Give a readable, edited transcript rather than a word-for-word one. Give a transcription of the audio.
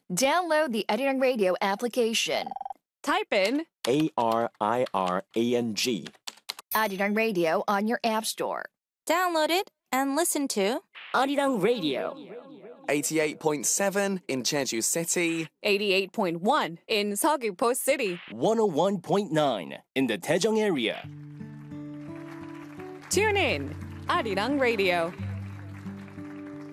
Download the Arirang Radio application. Type in ARIRANG. Arirang Radio on your app store. Download it and listen to Arirang Radio. 88.7 in Jeju City. 88.1 in Seogwipo City. 101.9 in the Daejeong area. Tune in, Arirang Radio.